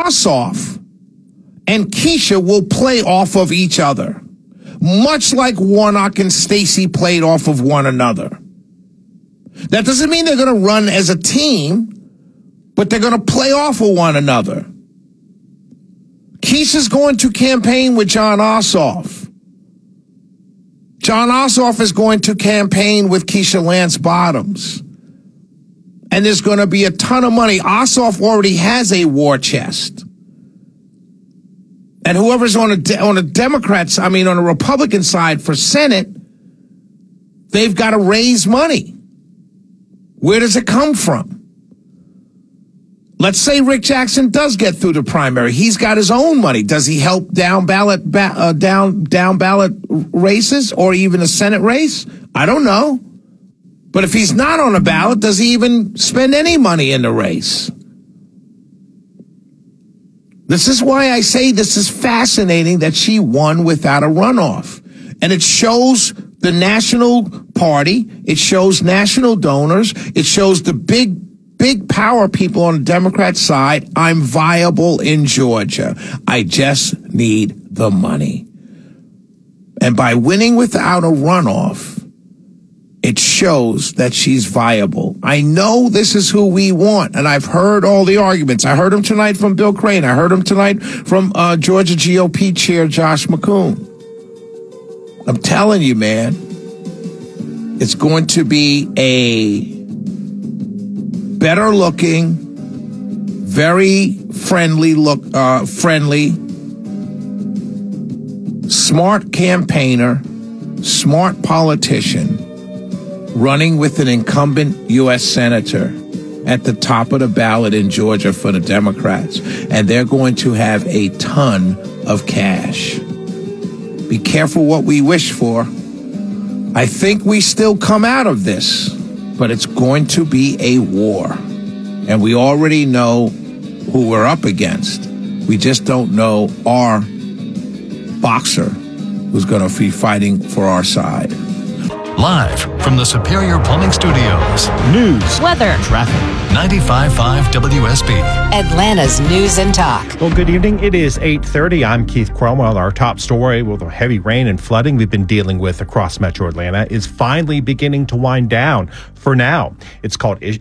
Ossoff and Keisha will play off of each other, much like Warnock and Stacey played off of one another. That doesn't mean they're going to run as a team, but they're going to play off of one another. Keisha's going to campaign with Jon Ossoff. Jon Ossoff is going to campaign with Keisha Lance Bottoms. And there's going to be a ton of money. Ossoff already has a war chest. And whoever's on the Republican side for Senate, they've got to raise money. Where does it come from? Let's say Rick Jackson does get through the primary. He's got his own money. Does he help down ballot races or even a Senate race? I don't know. But if he's not on a ballot, does he even spend any money in the race? This is why I say this is fascinating that she won without a runoff. And it shows the national party. It shows national donors. It shows the big power people on the Democrat side. I'm viable in Georgia. I just need the money. And by winning without a runoff, it shows that she's viable. I know this is who we want, and I've heard all the arguments. I heard them tonight from Bill Crane. I heard them tonight from Georgia GOP Chair Josh McCoon. I'm telling you, man, it's going to be a better-looking, very friendly, smart campaigner, smart politician, running with an incumbent U.S. senator at the top of the ballot in Georgia for the Democrats. And they're going to have a ton of cash. Be careful what we wish for. I think we still come out of this, but it's going to be a war. And we already know who we're up against. We just don't know our boxer who's going to be fighting for our side. Live from the Superior Plumbing Studios. News, weather, traffic. 95.5 WSB. Atlanta's News and Talk. Well, good evening. It is 8:30. I'm Keith Cromwell. Our top story with the heavy rain and flooding we've been dealing with across Metro Atlanta is finally beginning to wind down. For now, it's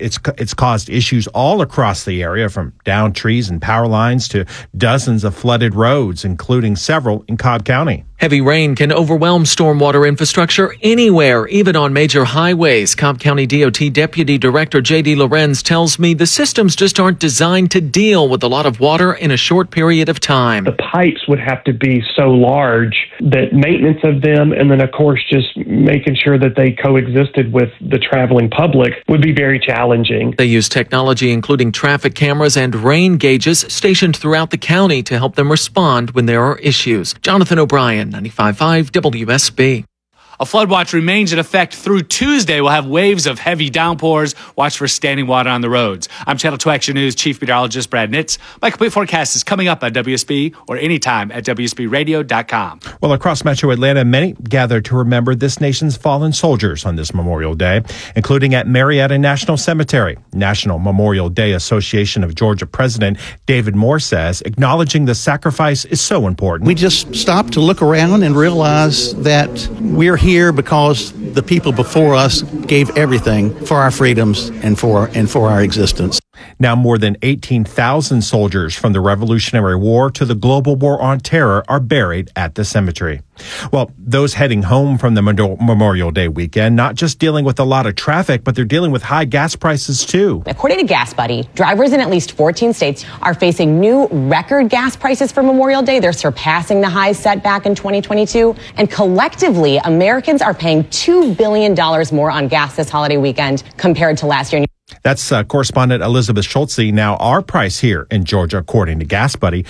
caused issues all across the area, from downed trees and power lines to dozens of flooded roads, including several in Cobb County. Heavy rain can overwhelm stormwater infrastructure anywhere, even on major highways. Cobb County DOT Deputy Director J.D. Lorenz tells me the systems just aren't designed to deal with a lot of water in a short period of time. The pipes would have to be so large that maintenance of them, and then, of course, just making sure that they coexisted with the traveling public, would be very challenging. They use technology including traffic cameras and rain gauges stationed throughout the county to help them respond when there are issues. Jonathan O'Brien, 95.5 WSB. A flood watch remains in effect through Tuesday. We'll have waves of heavy downpours. Watch for standing water on the roads. I'm Channel 2 Action News Chief Meteorologist Brad Nitz. My complete forecast is coming up on WSB or anytime at WSBradio.com. Well, across Metro Atlanta, many gathered to remember this nation's fallen soldiers on this Memorial Day, including at Marietta National Cemetery. National Memorial Day Association of Georgia President David Moore says acknowledging the sacrifice is so important. We just stop to look around and realize that we're here because the people before us gave everything for our freedoms and for our existence. Now more than 18,000 soldiers from the Revolutionary War to the global war on terror are buried at the cemetery. Well, those heading home from the Memorial Day weekend, not just dealing with a lot of traffic, but they're dealing with high gas prices too. According to Gas Buddy, drivers in at least 14 states are facing new record gas prices for Memorial Day. They're surpassing the highs set back in 2022. And collectively, Americans are paying $2 billion more on gas this holiday weekend compared to last year. That's correspondent Elizabeth Schultze. Now, our price here in Georgia, according to Gas Buddy,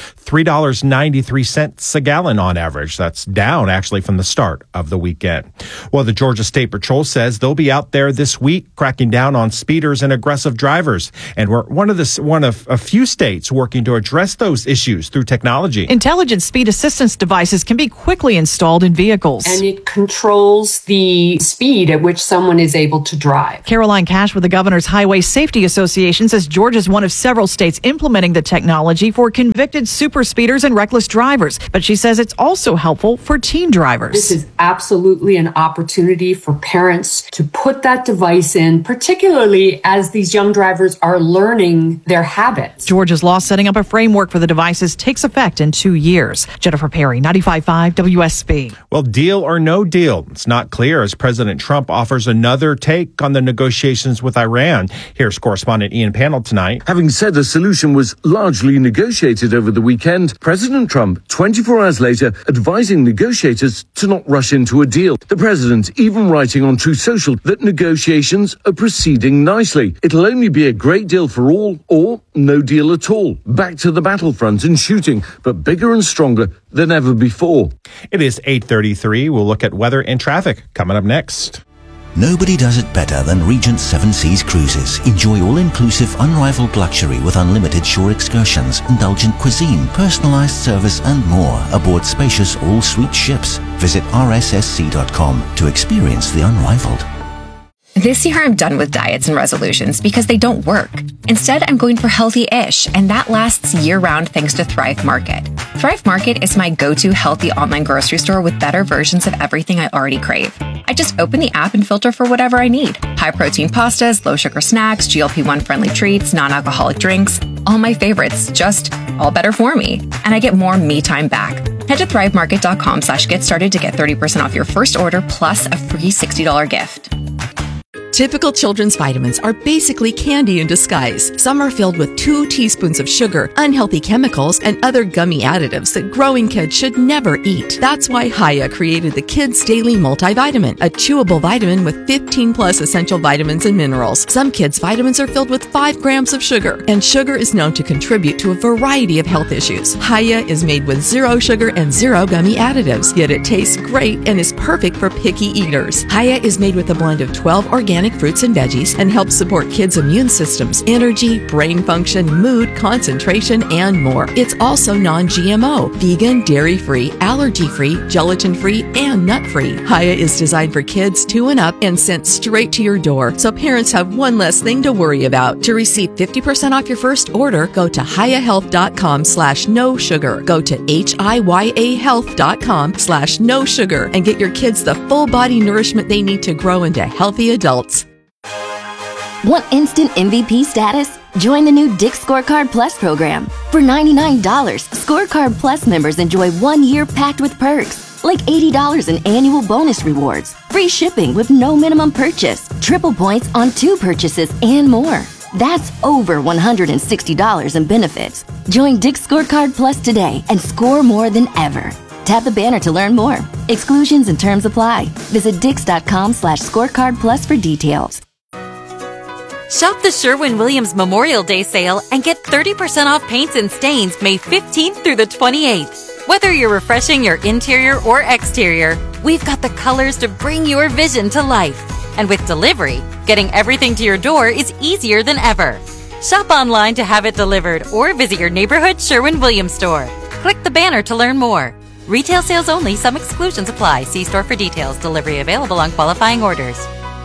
$3.93 a gallon on average. That's down, actually, from the start of the weekend. Well, the Georgia State Patrol says they'll be out there this week cracking down on speeders and aggressive drivers. And we're one of a few states working to address those issues through technology. Intelligent speed assistance devices can be quickly installed in vehicles. And it controls the speed at which someone is able to drive. Caroline Cash with the governor's Highway Safety Association says Georgia is one of several states implementing the technology for convicted super speeders and reckless drivers. But she says it's also helpful for teen drivers. This is absolutely an opportunity for parents to put that device in, particularly as these young drivers are learning their habits. Georgia's law setting up a framework for the devices takes effect in 2 years. Jennifer Perry, 95.5 WSB. Well, deal or no deal, it's not clear as President Trump offers another take on the negotiations with Iran. Here's correspondent Ian Pannell tonight. Having said a solution was largely negotiated over the weekend, President Trump, 24 hours later, advising negotiators to not rush into a deal. The president even writing on Truth Social that negotiations are proceeding nicely. It'll only be a great deal for all or no deal at all. Back to the battlefront and shooting, but bigger and stronger than ever before. It is 8:33. We'll look at weather and traffic coming up next. Nobody does it better than Regent Seven Seas Cruises. Enjoy all-inclusive, unrivaled luxury with unlimited shore excursions, indulgent cuisine, personalized service and more aboard spacious all-suite ships. Visit rssc.com to experience the unrivaled. This year I'm done with diets and resolutions because they don't work. Instead, I'm going for healthy-ish, and that lasts year-round thanks to Thrive Market. Thrive Market is my go-to healthy online grocery store with better versions of everything I already crave. I just open the app and filter for whatever I need. High-protein pastas, low-sugar snacks, GLP-1-friendly treats, non-alcoholic drinks, all my favorites, just all better for me. And I get more me time back. Head to thrivemarket.com/get started to get 30% off your first order plus a free $60 gift. Typical children's vitamins are basically candy in disguise. Some are filled with 2 teaspoons of sugar, unhealthy chemicals, and other gummy additives that growing kids should never eat. That's why Hiya created the Kids Daily Multivitamin, a chewable vitamin with 15 plus essential vitamins and minerals. Some kids' vitamins are filled with 5 grams of sugar, and sugar is known to contribute to a variety of health issues. Hiya is made with 0 sugar and 0 gummy additives, yet it tastes great and is perfect for picky eaters. Hiya is made with a blend of 12 organic fruits and veggies and helps support kids' immune systems, energy, brain function, mood, concentration, and more. It's also non-GMO, vegan, dairy-free, allergy-free, gelatin-free, and nut-free. Hiya is designed for kids 2 and up and sent straight to your door, so parents have one less thing to worry about. To receive 50% off your first order, go to hiyahealth.com/no sugar. Go to hiyahealth.com/no sugar and get your kids the full body nourishment they need to grow into healthy adults. Want instant MVP status? Join the new Dick's Scorecard Plus program. For $99, Scorecard Plus members enjoy 1 year packed with perks, like $80 in annual bonus rewards, free shipping with no minimum purchase, triple points on 2 purchases, and more. That's over $160 in benefits. Join Dick's Scorecard Plus today and score more than ever. Tap the banner to learn more. Exclusions and terms apply. Visit Dix.com/scorecard plus for details. Shop the Sherwin-Williams Memorial Day sale and get 30% off paints and stains May 15th through the 28th. Whether you're refreshing your interior or exterior, we've got the colors to bring your vision to life. And with delivery, getting everything to your door is easier than ever. Shop online to have it delivered or visit your neighborhood Sherwin-Williams store. Click the banner to learn more. Retail sales only. Some exclusions apply. See store for details. Delivery available on qualifying orders.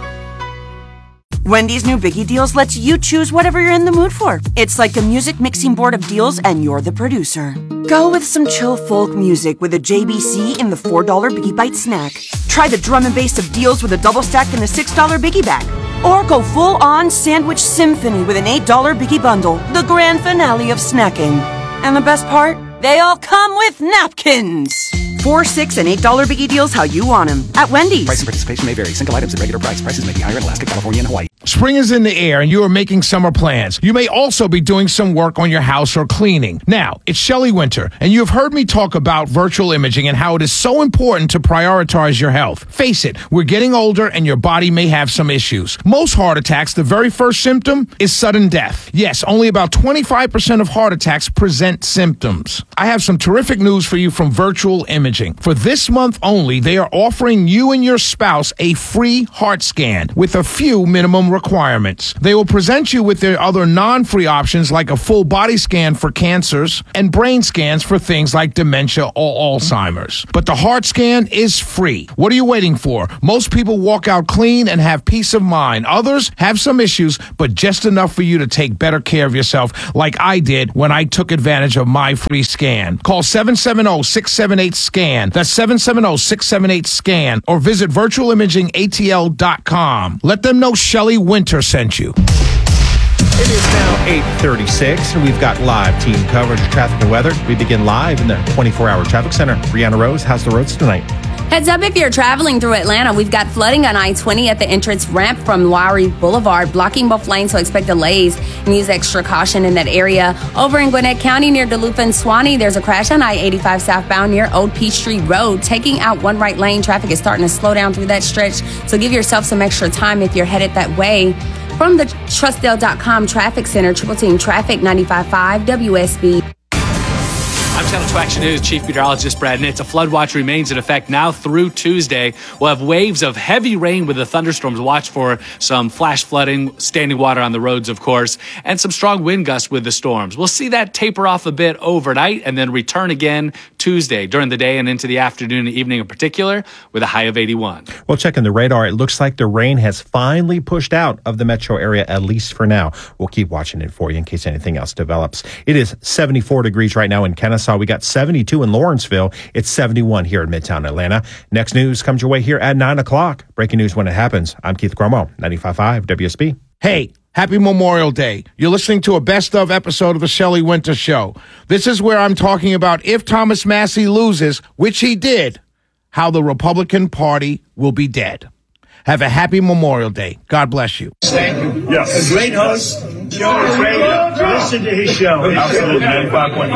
Wendy's new Biggie Deals lets you choose whatever you're in the mood for. It's like a music mixing board of deals and you're the producer. Go with some chill folk music with a JBC in the $4 Biggie Bite snack. Try the drum and bass of deals with a double stack in the $6 Biggie bag. Or go full-on sandwich symphony with an $8 Biggie bundle, the grand finale of snacking. And the best part? They all come with napkins. $4, $6, and $8 Biggie Deals how you want them at Wendy's. Price and participation may vary. Single items at regular price. Prices may be higher in Alaska, California, and Hawaii. Spring is in the air and you are making summer plans. You may also be doing some work on your house or cleaning. Now, it's Shelley Winter, and you have heard me talk about virtual imaging and how it is so important to prioritize your health. Face it, we're getting older and your body may have some issues. Most heart attacks, the very first symptom is sudden death. Yes, only about 25% of heart attacks present symptoms. I have some terrific news for you from Virtual Imaging. Imaging. For this month only, they are offering you and your spouse a free heart scan with a few minimum requirements. They will present you with their other non-free options like a full body scan for cancers and brain scans for things like dementia or Alzheimer's. But the heart scan is free. What are you waiting for? Most people walk out clean and have peace of mind. Others have some issues, but just enough for you to take better care of yourself like I did when I took advantage of my free scan. Call 770-678-SCAN. That's 770-678-SCAN. Or visit virtualimagingatl.com. Let them know Shelley Winter sent you. It is now 8:36, and we've got live team coverage of traffic and weather. We begin live in the 24-hour traffic center. Brianna Rose, how's the roads tonight? Heads up if you're traveling through Atlanta. We've got flooding on I-20 at the entrance ramp from Lowry Boulevard, blocking both lanes, so expect delays and use extra caution in that area. Over in Gwinnett County near Duluth and Swanee, there's a crash on I-85 southbound near Old Peachtree Road, taking out one right lane. Traffic is starting to slow down through that stretch, so give yourself some extra time if you're headed that way. From the Trustdale.com Traffic Center, Triple Team Traffic 95.5 WSB. I'm Channel 2 Action News Chief Meteorologist Brad Nitz. A flood watch remains in effect now through Tuesday. We'll have waves of heavy rain with the thunderstorms. Watch for some flash flooding, standing water on the roads, of course, and some strong wind gusts with the storms. We'll see that taper off a bit overnight and then return again Tuesday during the day and into the afternoon and evening in particular with a high of 81. Well, checking the radar, it looks like the rain has finally pushed out of the metro area, at least for now. We'll keep watching it for you in case anything else develops. It is 74 degrees right now in Kennesaw. We got 72 in Lawrenceville. It's 71 here in Midtown Atlanta. Next news comes your way here at 9 o'clock. Breaking news when it happens. I'm Keith Cromwell, 95.5 WSB. Hey, happy Memorial Day. You're listening to a best-of episode of the Shelley Winter Show. This is where I'm talking about if Thomas Massie loses, which he did, how the Republican Party will be dead. Have a happy Memorial Day. God bless you. Thank you. Yes. A great host. Joe is great. Listen to his show. Absolutely. 95.9.